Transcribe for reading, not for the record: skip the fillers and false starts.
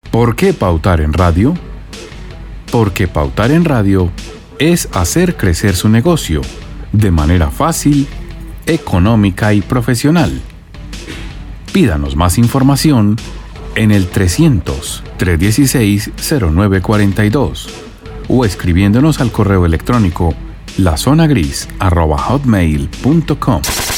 ¿Por qué pautar en radio? Porque pautar en radio es hacer crecer su negocio de manera fácil, económica y profesional. Pídanos más información en el 300-316-0942 o escribiéndonos al correo electrónico lazonagris@hotmail.com.